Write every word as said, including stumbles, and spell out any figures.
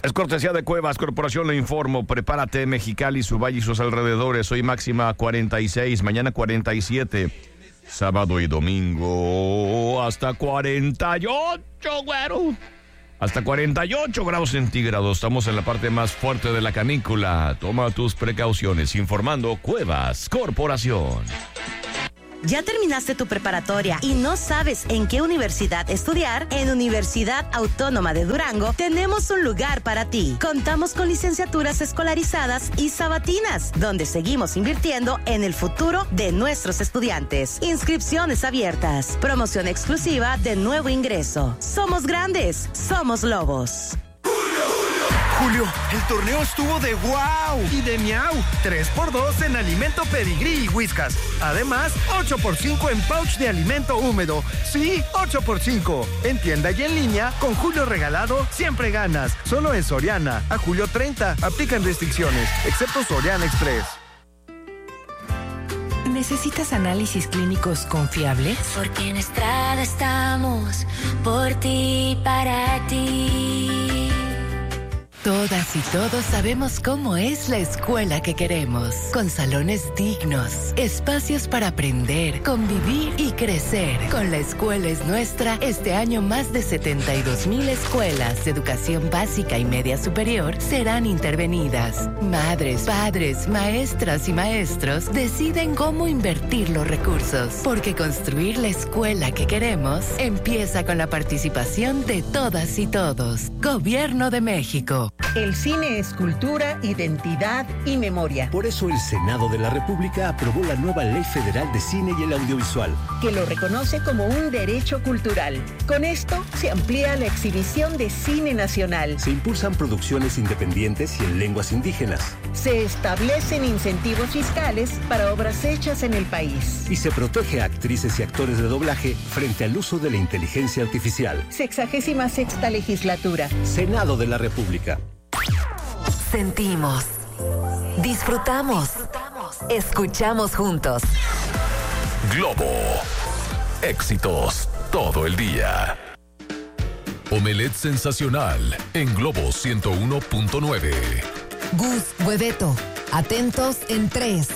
Es cortesía de Cuevas Corporación, le informo. Prepárate, Mexicali, su valle y sus alrededores. Hoy máxima cuarenta y seis, mañana cuarenta y siete. Sábado y domingo hasta cuarenta y ocho, güero. Hasta cuarenta y ocho grados centígrados. Estamos en la parte más fuerte de la canícula. Toma tus precauciones. Informando Cuevas Corporación. ¿Ya terminaste tu preparatoria y no sabes en qué universidad estudiar? En Universidad Autónoma de Durango tenemos un lugar para ti. Contamos con licenciaturas escolarizadas y sabatinas, donde seguimos invirtiendo en el futuro de nuestros estudiantes. Inscripciones abiertas. Promoción exclusiva de nuevo ingreso. Somos grandes, somos lobos. Julio, el torneo estuvo de wow y de miau. tres por dos en alimento Pedigrí y Whiskas. Además, ocho por cinco en pouch de alimento húmedo. Sí, ocho por cinco. En tienda y en línea, con Julio regalado, siempre ganas. Solo en Soriana. A julio treinta. Aplican restricciones, excepto Soriana Express. ¿Necesitas análisis clínicos confiables? Porque en Estrada estamos por ti, para ti. Todas y todos sabemos cómo es la escuela que queremos, con salones dignos, espacios para aprender, convivir y crecer. Con La Escuela es Nuestra, este año más de setenta y dos mil escuelas de educación básica y media superior serán intervenidas. Madres, padres, maestras y maestros deciden cómo invertir los recursos, porque construir la escuela que queremos empieza con la participación de todas y todos. Gobierno de México. El cine es cultura, identidad y memoria. Por eso el Senado de la República aprobó la nueva Ley Federal de Cine y el Audiovisual, que lo reconoce como un derecho cultural. Con esto se amplía la exhibición de cine nacional. Se impulsan producciones independientes y en lenguas indígenas. Se establecen incentivos fiscales para obras hechas en el país. Y se protege a actrices y actores de doblaje frente al uso de la inteligencia artificial. Sexagésima sexta legislatura. Senado de la República. Sentimos, disfrutamos, escuchamos juntos. Globo, éxitos todo el día. Omelette sensacional en Globo ciento uno punto nueve. Gus, Hueveto, atentos en tres,